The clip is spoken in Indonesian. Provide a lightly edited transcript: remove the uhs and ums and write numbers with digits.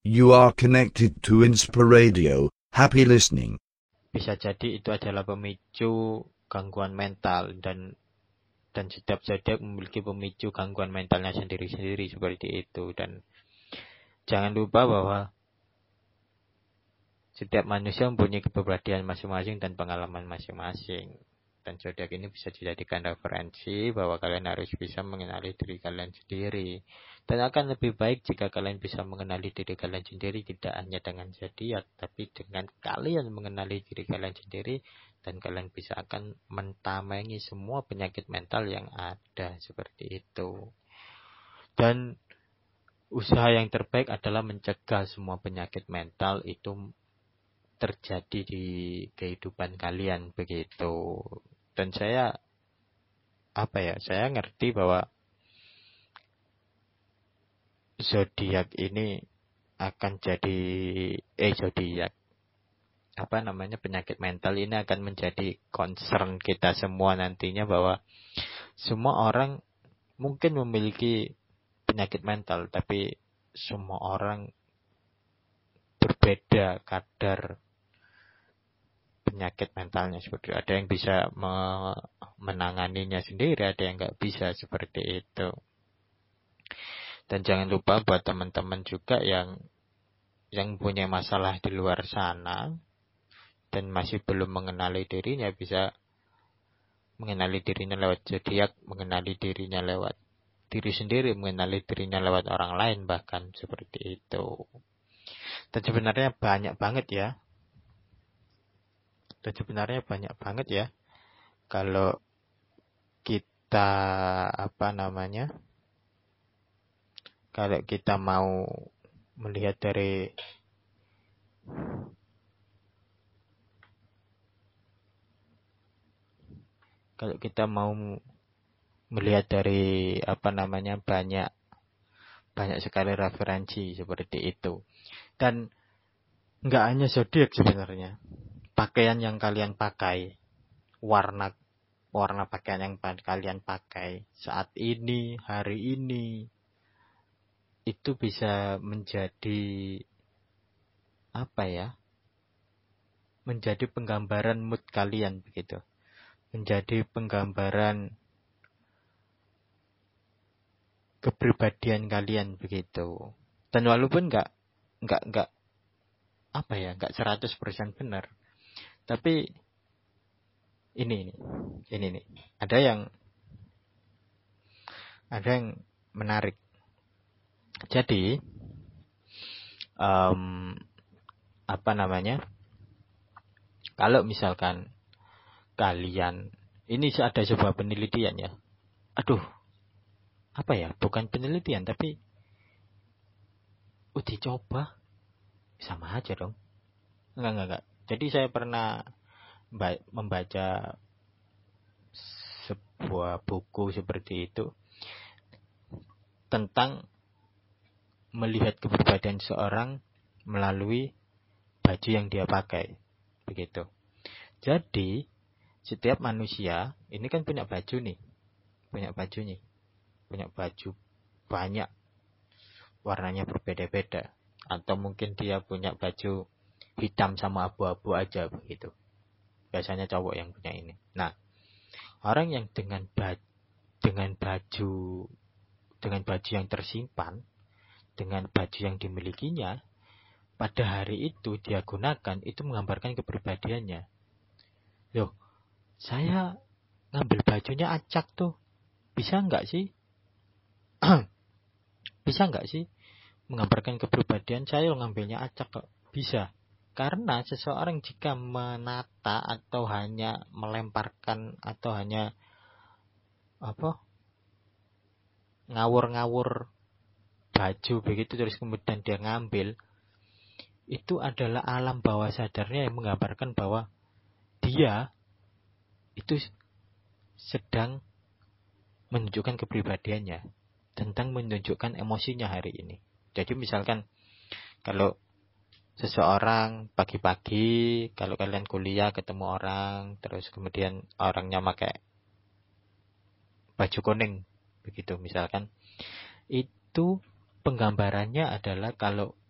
You are connected to Inspiradio. Happy listening. Bisa jadi itu adalah pemicu gangguan mental dan setiap zodiak memiliki pemicu gangguan mentalnya sendiri-sendiri seperti itu. Dan jangan lupa bahwa setiap manusia mempunyai kepribadian masing-masing dan pengalaman masing-masing. Dan zodiak ini bisa dijadikan referensi bahwa kalian harus bisa mengenali diri kalian sendiri. Dan akan lebih baik jika kalian bisa mengenali diri kalian sendiri tidak hanya dengan zodiak, tapi dengan kalian mengenali diri kalian sendiri dan kalian bisa akan mentamengi semua penyakit mental yang ada seperti itu. Dan usaha yang terbaik adalah mencegah semua penyakit mental itu terjadi di kehidupan kalian begitu. Dan saya ngerti bahwa zodiak ini akan jadi penyakit mental ini akan menjadi concern kita semua nantinya, bahwa semua orang mungkin memiliki penyakit mental, tapi semua orang berbeda kadar penyakit mentalnya seperti itu. Ada yang bisa menanganinya sendiri, ada yang nggak bisa seperti itu. Dan jangan lupa buat teman-teman juga yang punya masalah di luar sana dan masih belum mengenali dirinya, bisa mengenali dirinya lewat zodiak, mengenali dirinya lewat diri sendiri, mengenali dirinya lewat orang lain bahkan seperti itu. Dan sebenarnya banyak banget ya kalau kita kalau kita mau melihat dari banyak sekali referensi seperti itu. Dan nggak hanya zodiak sebenarnya. Pakaian yang kalian pakai, warna pakaian yang kalian pakai saat ini, hari ini, itu bisa menjadi menjadi penggambaran mood kalian begitu. Menjadi penggambaran kepribadian kalian begitu. Dan walaupun nggak 100% benar. Tapi ini nih. Ada yang menarik. Jadi kalau misalkan kalian, ini ada sebuah penelitian ya. Bukan penelitian tapi uji coba. Sama aja dong. Enggak. Jadi saya pernah membaca sebuah buku seperti itu tentang melihat kepribadian seorang melalui baju yang dia pakai. Begitu. Jadi setiap manusia ini kan punya baju nih. Punya baju banyak. Warnanya berbeda-beda. Atau mungkin dia punya baju hitam sama abu-abu aja begitu. Biasanya cowok yang punya ini. Nah, orang yang dengan baju yang tersimpan, dengan baju yang dimilikinya, pada hari itu dia gunakan, itu menggambarkan kepribadiannya. Loh, saya ngambil bajunya acak tuh. Bisa nggak sih? Bisa nggak sih menggambarkan kepribadian saya ngambilnya acak kok? Bisa. Karena seseorang jika menata atau hanya melemparkan atau hanya ngawur-ngawur baju begitu terus kemudian dia ngambil, itu adalah alam bawah sadarnya yang menggambarkan bahwa dia itu sedang menunjukkan kepribadiannya, tentang menunjukkan emosinya hari ini. Jadi misalkan kalau seseorang pagi-pagi, kalau kalian kuliah ketemu orang, terus kemudian orangnya pakai baju kuning begitu misalkan, itu penggambarannya adalah kalau